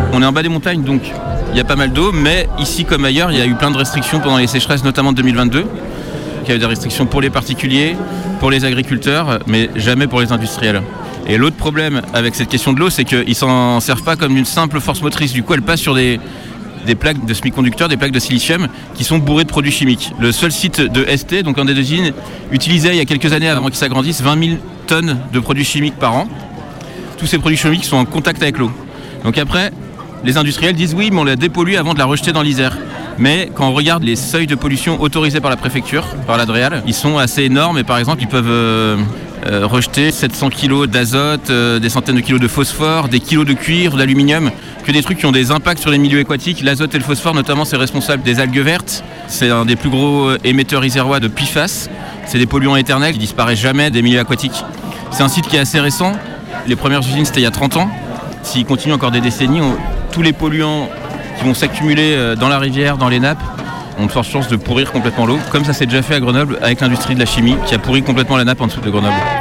On est en bas des montagnes, donc il y a pas mal d'eau, mais ici comme ailleurs, il y a eu plein de restrictions pendant les sécheresses, notamment de 2022. Il y a eu des restrictions pour les particuliers, pour les agriculteurs, mais jamais pour les industriels. Et l'autre problème avec cette question de l'eau, c'est qu'ils ne s'en servent pas comme une simple force motrice. Du coup, elle passe sur des plaques de semi-conducteurs, des plaques de silicium qui sont bourrées de produits chimiques. Le seul site de ST, donc un des usines, utilisait il y a quelques années, avant qu'ils s'agrandissent, 20 000 tonnes de produits chimiques par an. Tous ces produits chimiques sont en contact avec l'eau. Donc après, les industriels disent oui, mais on la dépollue avant de la rejeter dans l'Isère. Mais quand on regarde les seuils de pollution autorisés par la préfecture, par l'Adréal, ils sont assez énormes et par exemple, ils peuvent rejeter 700 kg d'azote, des centaines de kilos de phosphore, des kilos de cuivre, d'aluminium, que des trucs qui ont des impacts sur les milieux aquatiques. L'azote et le phosphore, notamment, c'est responsable des algues vertes. C'est un des plus gros émetteurs isérois de PFAS. C'est des polluants éternels qui disparaissent jamais des milieux aquatiques. C'est un site qui est assez récent. Les premières usines, c'était il y a 30 ans. S'il continue encore des décennies, tous les polluants qui vont s'accumuler dans la rivière, dans les nappes, ont de fortes chances de pourrir complètement l'eau, comme ça s'est déjà fait à Grenoble avec l'industrie de la chimie qui a pourri complètement la nappe en dessous de Grenoble.